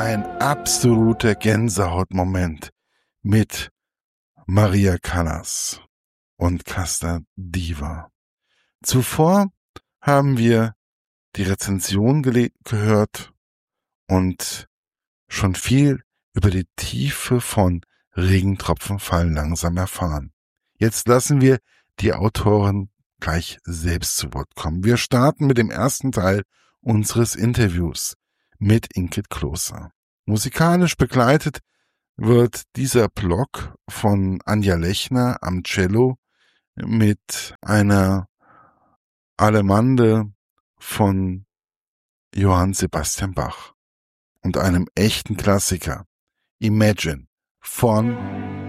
ein absoluter Gänsehautmoment mit Maria Callas und Casta Diva. Zuvor haben wir die Rezension gehört und schon viel über die Tiefe von Regentropfen fallen langsam erfahren. Jetzt lassen wir die Autoren gleich selbst zu Wort kommen. Wir starten mit dem ersten Teil unseres Interviews mit Ingrid Kloser. Musikalisch begleitet wird dieser Block von Anja Lechner am Cello mit einer Allemande von Johann Sebastian Bach und einem echten Klassiker, Imagine von